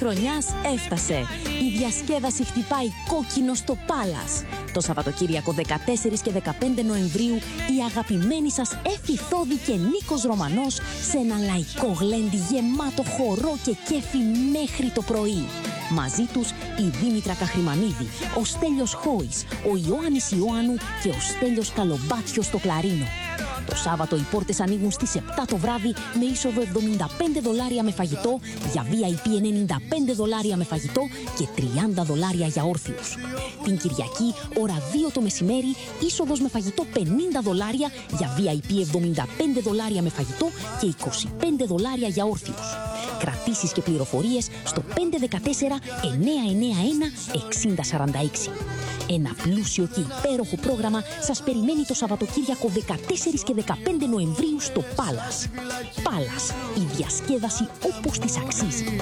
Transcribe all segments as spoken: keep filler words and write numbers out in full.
χρονιάς έφτασε. Η διασκέδαση χτυπάει κόκκινο στο Πάλας. Το Σαββατοκύριακο δεκατέσσερις και δεκαπέντε Νοεμβρίου η αγαπημένη σας Έφη Θόδη και Νίκος Ρωμανός σε ένα λαϊκό γλέντι γεμάτο χορό και κέφι μέχρι το πρωί. Μαζί τους η Δήμητρα Καχρημανίδη, ο Στέλιος Χόης, ο Ιωάννης Ιωάννου και ο Στέλιος Καλομπάτιος στο κλαρίνο. Το Σάββατο οι πόρτες ανοίγουν στις επτά το βράδυ με είσοδο εβδομήντα πέντε δολάρια με φαγητό, για βι άι πι ενενήντα πέντε δολάρια με φαγητό και τριάντα δολάρια για όρθιους. Την Κυριακή, ώρα δύο το μεσημέρι, είσοδος με φαγητό πενήντα δολάρια, για βι άι πι εβδομήντα πέντε δολάρια με φαγητό και είκοσι πέντε δολάρια για όρθιους. Κρατήσεις και πληροφορίες στο πέντε ένα τέσσερα εννιά εννιά ένα εξήντα σαράντα έξι. Ένα πλούσιο και υπέροχο πρόγραμμα σας περιμένει το Σαββατοκύριακο δεκατέσσερις και δεκαπέντε Νοεμβρίου στο Πάλας. Πάλας, η διασκέδαση όπως της αξίζει.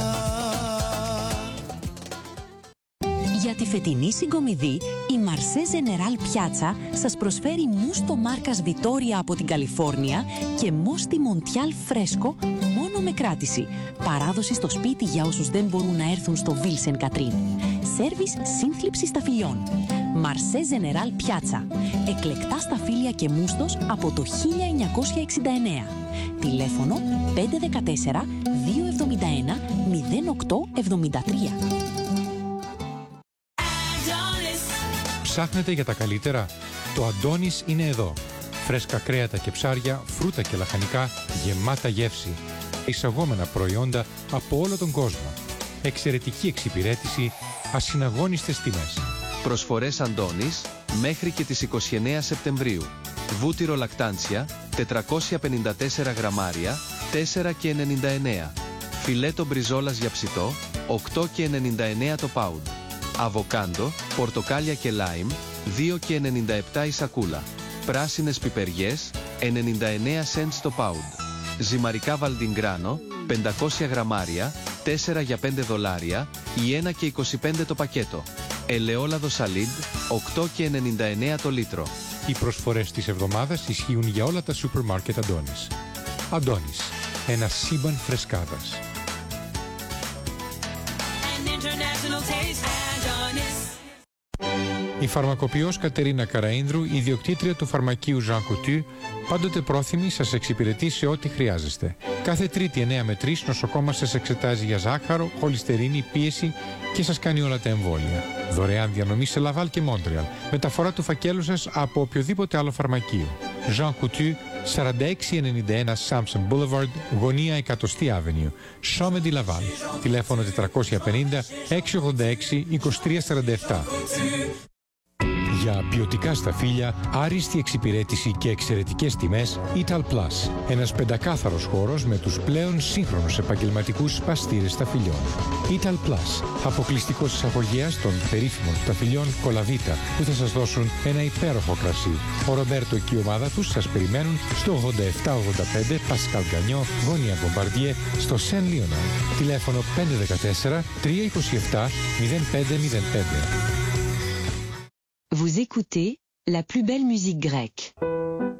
Για τη φετινή συγκομιδή, η Marché General Piazza σας προσφέρει μουστο μάρκας Vittoria από την Καλιφόρνια και μόστι Montial φρέσκο μόνο με κράτηση. Παράδοση στο σπίτι για όσους δεν μπορούν να έρθουν στο Ville Sainte-Catherine. Σέρβις σύνθλιψης σταφυλιών. Marché General Piazza. Εκλεκτά σταφύλια και μούστος από το χίλια εννιακόσια εξήντα εννέα. Τηλέφωνο πέντε ένα τέσσερα δύο εβδομήντα ένα μηδέν οκτώ εβδομήντα τρία. Ψάχνετε για τα καλύτερα? Το Αντώνης είναι εδώ. Φρέσκα κρέατα και ψάρια, φρούτα και λαχανικά, γεμάτα γεύση. Εισαγόμενα προϊόντα από όλο τον κόσμο. Εξαιρετική εξυπηρέτηση, ασυναγώνιστες τιμές. Προσφορές Αντώνης μέχρι και τις είκοσι εννέα Σεπτεμβρίου. Βούτυρο λακτάνσια, τετρακόσια πενήντα τέσσερα γραμμάρια, τέσσερα και ενενήντα εννέα. Φιλέτο μπριζόλας για ψητό, οκτώ και ενενήντα εννέα το πάουντ. Αβοκάντο, πορτοκάλια και λάιμ, δύο και ενενήντα επτά η σακούλα. Πράσινες πιπεριές, ενενήντα εννέα σεντ το πάουντ. Ζυμαρικά βαλντιγκράνο, πεντακόσια γραμμάρια, τέσσερα για πέντε δολάρια, ή ένα και είκοσι πέντε το πακέτο. Ελαιόλαδο σαλίντ, οκτώ και ενενήντα εννέα το λίτρο. Οι προσφορές της εβδομάδας ισχύουν για όλα τα σούπερ μάρκετ Αντώνης. Αντώνης, ένα σύμπαν φρεσκάδας. Η φαρμακοποιός Κατερίνα Καραΐνδρου, ιδιοκτήτρια του φαρμακείου Jean Coutu, πάντοτε πρόθυμη σας εξυπηρετεί σε ό,τι χρειάζεστε. Κάθε Τρίτη εννιά με τρεις νοσοκόμα σας εξετάζει για ζάχαρο, χολυστερίνη, πίεση και σας κάνει όλα τα εμβόλια. Δωρεάν διανομή σε Λαβάλ και Μόντρεαλ. Μεταφορά του φακέλου σας από οποιοδήποτε άλλο φαρμακείο. Jean Coutu, σαράντα έξι ενενήντα ένα Samson Boulevard, γωνία εκατοστή Avenue, Chomedy Laval. Τηλέφωνο τετρακόσια πενήντα έξι ογδόντα έξι είκοσι τρία σαράντα επτά. Για ποιοτικά σταφύλια, άριστη εξυπηρέτηση και εξαιρετικές τιμές, Ital Plus. Ένας πεντακάθαρος χώρος με τους πλέον σύγχρονους επαγγελματικούς παστήρες σταφυλιών. Ital Plus. Αποκλειστικός εισαγωγέας των περίφημων σταφυλιών Κολαβίτα που θα σας δώσουν ένα υπέροχο κρασί. Ο Ρομπέρτο και η ομάδα τους σας περιμένουν στο ογδόντα επτά ογδόντα πέντε Πασκάλ Γκανιό, γωνία Μπομπαρδιέ, στο Σεν Λίωνα. Τηλέφωνο πέντε ένα τέσσερα τρία είκοσι επτά μηδέν πέντε μηδέν πέντε. Vous écoutez la plus belle musique grecque.